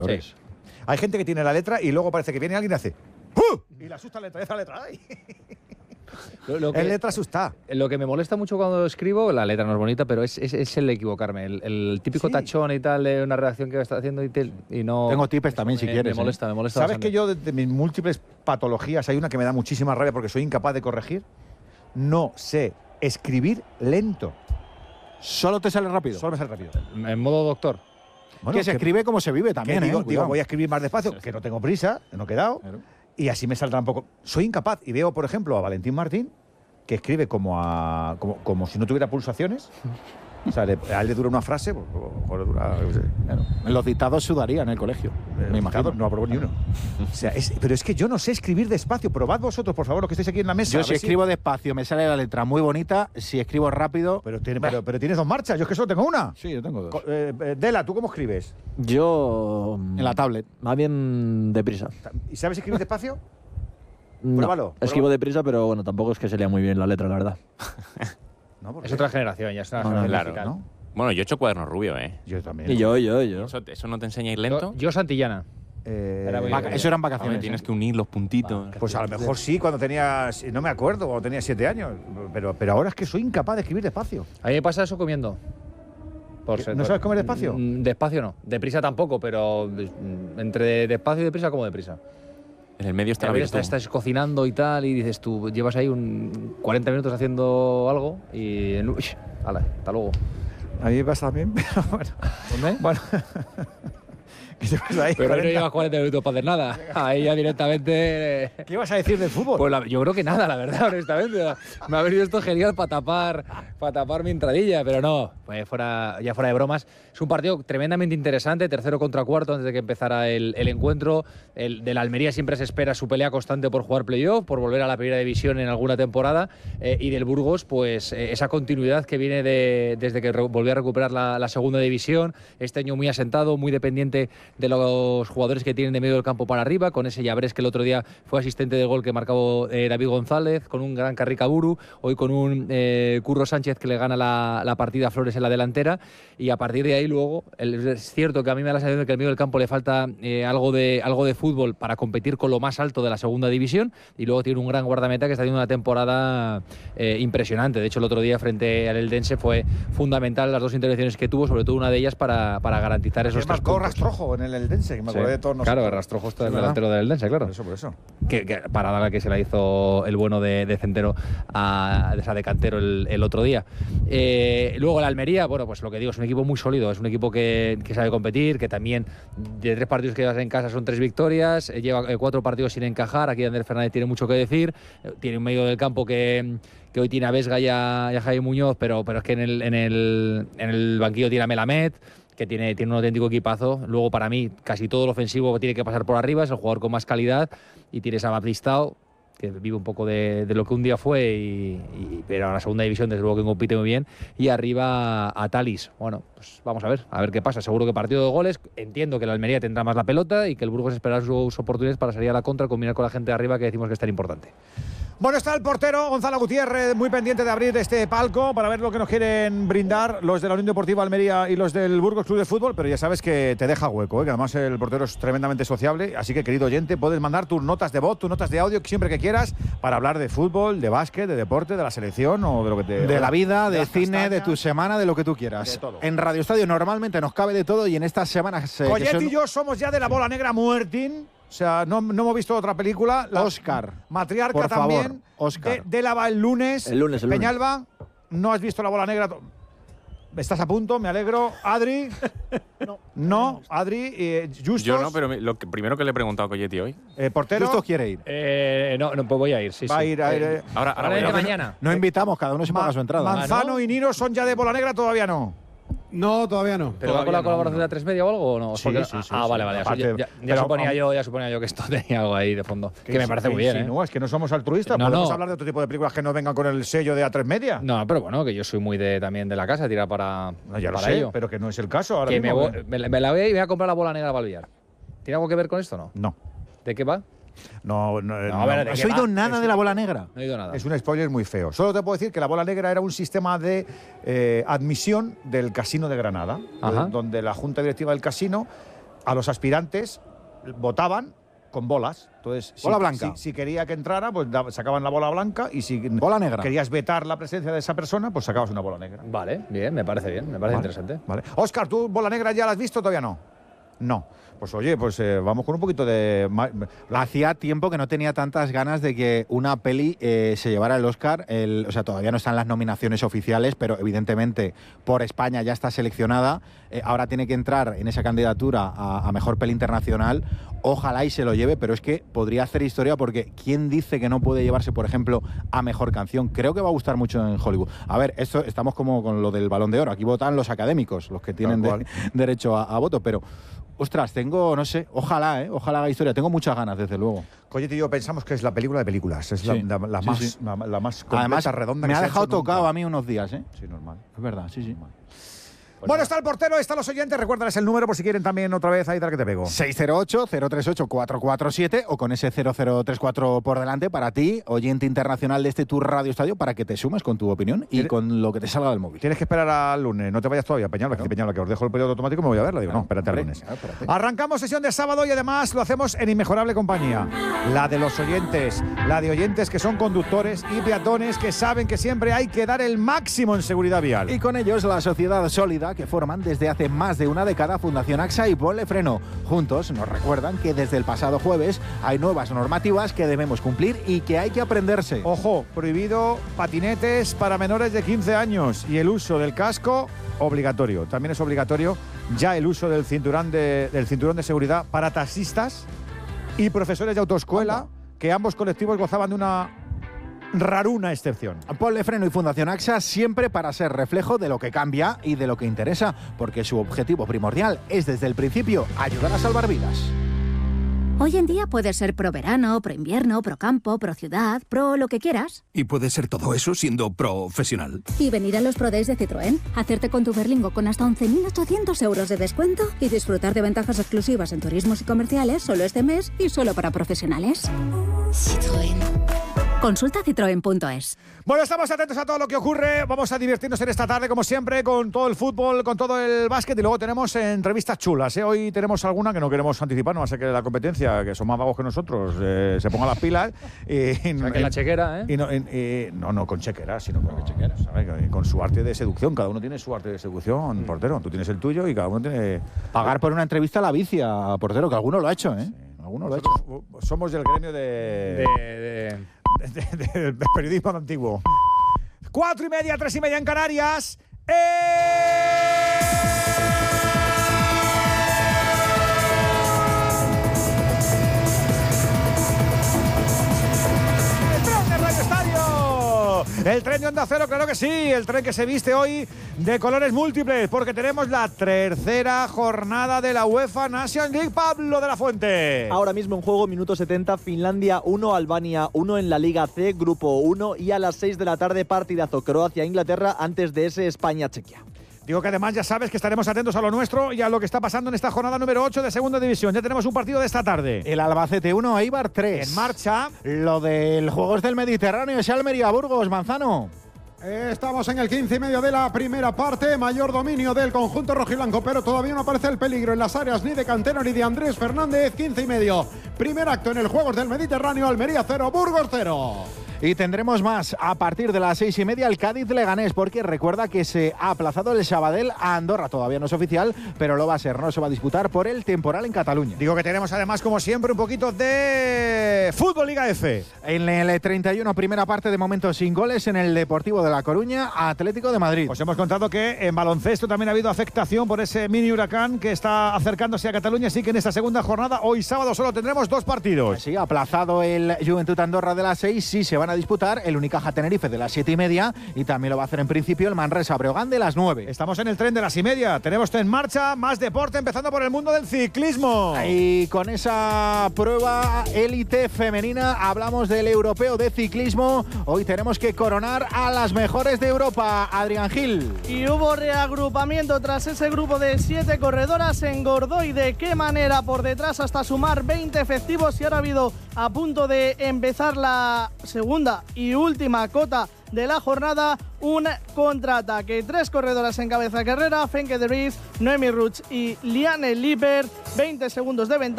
Sí. Hay gente que tiene la letra y luego parece que viene alguien y hace ¡uh! Y le asusta la letra, esa letra. ¡Ay! Es letra asustada. Lo que me molesta mucho cuando escribo, la letra no es bonita, pero es el equivocarme. El típico tachón y tal de una redacción que está haciendo y no... Tengo tipes también si quieres. Me molesta ¿Sabes bastante. que yo, de mis múltiples patologías, hay una que me da muchísima rabia porque soy incapaz de corregir? No sé escribir lento. ¿Solo te sale rápido? Solo me sale rápido. En modo doctor. Bueno, que se escribe como se vive también, digo, Cuidado. voy a escribir más despacio, que no tengo prisa, no he quedado, Claro. y así me saldrá un poco. Soy incapaz, y veo, por ejemplo, a Valentín Martín, que escribe como si no tuviera pulsaciones. O sea, a él le dura una frase, pues, o le dura, yo qué sé. Claro. En los dictados sudaría en el colegio. Me imagino. No aprobó ni uno. O sea, pero es que yo no sé escribir despacio. Probad vosotros, por favor, los que estáis aquí en la mesa. Yo si escribo despacio me sale la letra muy bonita, si escribo rápido... Pero tienes dos marchas, yo es que solo tengo una. Sí, yo tengo dos. Dela, ¿tú cómo escribes? Yo... En la tablet. Más bien deprisa. ¿Y sabes escribir despacio? No, Pruébalo. escribo deprisa, pero bueno, tampoco es que se lea muy bien la letra, la verdad. No, ¿por Es qué? otra generación, ya es una No, generación claro, musical. ¿no? Bueno, yo he hecho cuaderno rubio, ¿eh? Yo también. Y yo. ¿Eso no te enseña a ir lento? Yo Santillana. Era muy- Eso eran Hombre, vacaciones. tienes que unir los puntitos. Pues a lo mejor sí, cuando tenía, no me acuerdo, cuando tenía 7 años, pero ahora es que soy incapaz de escribir despacio. A mí me pasa eso comiendo. ¿No sabes comer despacio? Despacio no. Deprisa tampoco, pero entre despacio y deprisa como deprisa. En el medio está A la veces virtud. estás cocinando y tal y dices tú, llevas ahí 40 minutos haciendo algo y... Uy, ala, hasta luego. A mí me pasa también, pero bueno. ¿Dónde? Bueno. ¿Qué te pasa ahí? Pero no 40? llevas 40 minutos para hacer nada. Ahí ya directamente... ¿Qué ibas a decir del fútbol? Pues yo creo que nada, la verdad, honestamente. Me ha venido esto genial para tapar mi entradilla, pero no, pues ya fuera de bromas. Es un partido tremendamente interesante, tercero contra cuarto antes de que empezara el encuentro. El de la Almería siempre se espera su pelea constante por jugar playoff, por volver a la primera división en alguna temporada. Y del Burgos, pues esa continuidad que viene desde que volvió a recuperar la segunda división. Este año muy asentado, muy dependiente de los jugadores que tienen de medio del campo para arriba, con ese Llabrés que el otro día fue asistente del gol que marcó David González, con un gran Carricaburu, hoy con un Curro Sánchez que le gana la partida a Flores en la delantera, y a partir de ahí luego, es cierto que a mí me da la sensación de que al medio del campo le falta algo de fútbol para competir con lo más alto de la segunda división, y luego tiene un gran guardameta que está teniendo una temporada impresionante. De hecho, el otro día frente al Eldense fue fundamental las dos intervenciones que tuvo, sobre todo una de ellas para garantizar esos 3 marcó puntos. Rastrojo en el Eldense, que me acordé de todos nosotros. Claro, Rastrojo está el Es verdad. delantero del Eldense, claro. Por eso. Que parada la que se la hizo el bueno de Centeno de Cantero el otro día. Luego el Almería, bueno, pues lo que digo, es un equipo muy sólido, es un equipo que sabe competir, que también de 3 partidos que llevas en casa son 3 victorias, lleva 4 partidos sin encajar. Aquí Ander Fernández tiene mucho que decir, tiene un medio del campo que hoy tiene a Vesga y a Jaime Muñoz, pero es que en el banquillo tiene a Melamed, que tiene un auténtico equipazo. Luego, para mí, casi todo lo ofensivo tiene que pasar por arriba, es el jugador con más calidad, y tienes a Baptistao, que vive un poco de lo que un día fue, pero a la segunda división desde luego que compite muy bien, y arriba a Talis. Bueno, pues vamos a ver qué pasa. Seguro que partido de goles, entiendo que la Almería tendrá más la pelota y que el Burgos esperará sus oportunidades para salir a la contra, combinar con la gente de arriba, que decimos que es tan importante. Bueno, está el portero Gonzalo Gutiérrez muy pendiente de abrir este palco para ver lo que nos quieren brindar los de la Unión Deportiva Almería y los del Burgos Club de Fútbol, pero ya sabes que te deja hueco, que además el portero es tremendamente sociable, así que, querido oyente, puedes mandar tus notas de voz, tus notas de audio, siempre que quieras, para hablar de fútbol, de básquet, de deporte, de la selección o de lo que te... De la vida, de las cine, de castañas, tu semana, de lo que tú quieras. de todo. En Radio Estadio normalmente nos cabe de todo y en estas semanas... Collet y yo somos ya de la bola negra muertín. O sea, no hemos visto otra película. Oscar, Matriarca por favor, también. Oscar. De la va el lunes. El lunes. Peñalba, no has visto la bola negra. Estás a punto, me alegro. Adri. No. Adri. Justos. Yo no, pero lo primero que le he preguntado a Colletti hoy. Portero. Justos quiere ir. No, pues voy a ir, sí. Va a ir. Ahora Ahora voy a- mañana. No invitamos, cada uno se paga su entrada. Manzano y Nino son ya de bola negra, todavía no. No, todavía no. ¿Pero va con la colaboración de A3 Media o algo o no? Sí, Porque- sí, sí, Ah, sí. vale. Aparte, Ya pero- suponía yo que esto tenía algo ahí de fondo. Que me parece muy bien, ¿eh? No, es que no somos altruistas. No, Podemos no. hablar de otro tipo de películas que no vengan con el sello de A3 Media. No, pero bueno, que yo soy muy también de la casa, tirar para, No, ya lo para sé, ello. pero que no es el caso ahora Que mismo. me la voy a ir y voy a comprar la bola negra para el billar. ¿Tiene algo que ver con esto o no? No. ¿De qué va? No, a ver, ¿de ¿No has qué oído va? nada de la bola negra? No he oído nada. Es un spoiler muy feo. Solo te puedo decir que la bola negra era un sistema de admisión del Casino de Granada, Ajá. donde la junta directiva del casino a los aspirantes votaban con bolas. Entonces, bola blanca. Si quería que entrara, pues sacaban la bola blanca, y si bola negra. querías vetar la presencia de esa persona, pues sacabas una bola negra. Vale, bien, me parece interesante. Vale. Óscar, ¿tú bola negra ya la has visto o todavía no? No. Pues oye, vamos con un poquito de... Hacía tiempo que no tenía tantas ganas de que una peli se llevara el Oscar. O sea, todavía no están las nominaciones oficiales, pero evidentemente por España ya está seleccionada. Ahora tiene que entrar en esa candidatura a Mejor Peli Internacional. Ojalá y se lo lleve, pero es que podría hacer historia, porque ¿quién dice que no puede llevarse, por ejemplo, a Mejor Canción? Creo que va a gustar mucho en Hollywood. A ver, esto estamos como con lo del Balón de Oro. Aquí votan los académicos, los que tienen derecho a voto, pero... Ostras, no sé, ojalá haga historia. Tengo muchas ganas, desde luego. Coyete y yo pensamos que es la película de películas. Es la más completa, además, redonda. Me ha dejado tocado a mí unos días, ¿eh? Sí, normal. Es verdad, sí. Bueno, está el portero, están los oyentes. Recuérdales el número por si quieren también otra vez ahí dar que te pego. 608-038-447 o con ese 0034 por delante para ti, oyente internacional de este Tour Radio Estadio, para que te sumes con tu opinión y con lo que te salga del móvil. Tienes que esperar al lunes, no te vayas todavía, Peñalba, que os dejo el periodo automático y me voy a verla. Digo, no, espérate al lunes. Arrancamos sesión de sábado y además lo hacemos en inmejorable compañía. La de los oyentes, la de oyentes que son conductores y peatones que saben que siempre hay que dar el máximo en seguridad vial. Y con ellos la sociedad sólida que forman desde hace más de una década Fundación AXA y Ponle Freno. Juntos nos recuerdan que desde el pasado jueves hay nuevas normativas que debemos cumplir y que hay que aprenderse. Ojo, prohibido patinetes para menores de 15 años y el uso del casco obligatorio. También es obligatorio ya el uso del cinturón de seguridad para taxistas y profesores de autoescuela, que ambos colectivos gozaban de una raruna excepción. Ponle Freno y Fundación AXA siempre para ser reflejo de lo que cambia y de lo que interesa, porque su objetivo primordial es desde el principio ayudar a salvar vidas. Hoy en día puedes ser pro verano, pro invierno, pro campo, pro ciudad, pro lo que quieras. Y puedes ser todo eso siendo profesional. Y venir a los Pro Days de Citroën, hacerte con tu Berlingo con hasta 11.800 euros de descuento y disfrutar de ventajas exclusivas en turismos y comerciales solo este mes y solo para profesionales. Citroën. Consulta citroen.es. Bueno, estamos atentos a todo lo que ocurre. Vamos a divertirnos en esta tarde, como siempre, con todo el fútbol, con todo el básquet, y luego tenemos entrevistas chulas. Hoy tenemos alguna que no queremos anticipar, no va a ser que la competencia, que son más vagos que nosotros, se ponga las pilas. La chequera, ¿eh? No con chequera, sino con chequera, ¿sabes? Con su arte de seducción. Cada uno tiene su arte de seducción, portero. Tú tienes el tuyo y cada uno tiene... Pagar por una entrevista a la vicia, portero, que alguno lo ha hecho, ¿eh? Sí. Somos del gremio del periodismo antiguo. 4:30, 3:30 en Canarias. El tren de Onda Cero, claro que sí, el tren que se viste hoy de colores múltiples, porque tenemos la tercera jornada de la UEFA Nations League. Pablo de la Fuente. Ahora mismo en juego, minuto 70, Finlandia 1, Albania 1 en la Liga C, Grupo 1, y a las 6 de la tarde partidazo Croacia-Inglaterra antes de ese España-Chequia. Digo que además ya sabes que estaremos atentos a lo nuestro y a lo que está pasando en esta jornada número 8 de Segunda División. Ya tenemos un partido de esta tarde. El Albacete 1, Eibar 3. En marcha. Lo del Juegos del Mediterráneo es Almería-Burgos, Manzano. Estamos en el 15:30 de la primera parte, mayor dominio del conjunto rojiblanco, pero todavía no aparece el peligro en las áreas ni de Cantero ni de Andrés Fernández. 15:30, primer acto en el Juegos del Mediterráneo, Almería 0, Burgos 0. Y tendremos más a partir de las 6:30 el Cádiz-Leganés, porque recuerda que se ha aplazado el Sabadell a Andorra. Todavía no es oficial, pero lo va a ser. No se va a disputar por el temporal en Cataluña. Digo que tenemos además, como siempre, un poquito de Fútbol Liga F. En el 31, primera parte de momento sin goles en el Deportivo de La Coruña, Atlético de Madrid. Os hemos contado que en baloncesto también ha habido afectación por ese mini huracán que está acercándose a Cataluña, así que en esta segunda jornada, hoy sábado, solo tendremos 2 partidos. Sí, aplazado el Juventud Andorra de las 6, sí se van a disputar el Unicaja Tenerife de las 7:30 y también lo va a hacer en principio el Manresa Breogán de las 9. Estamos en el tren de las 1:30. Tenemos en marcha más deporte, empezando por el mundo del ciclismo. Y con esa prueba élite femenina hablamos del europeo de ciclismo. Hoy tenemos que coronar a las mejores de Europa. Adrián Gil. Y hubo reagrupamiento tras ese grupo de 7 corredoras. Se engordó y de qué manera por detrás hasta sumar 20 efectivos, y ahora ha habido a punto de empezar la segunda y última cota de la jornada, un contraataque. 3 corredoras en cabeza carrera, Femke de Vries, Noemi Ruch y Liane Lippert, 20 segundos de ventaja.